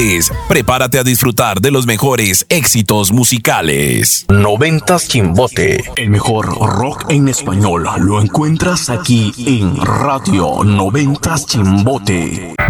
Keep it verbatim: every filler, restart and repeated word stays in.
Prepárate a disfrutar de los mejores éxitos musicales. Noventas Chimbote. El mejor rock en español lo encuentras aquí en Radio Noventas Chimbote.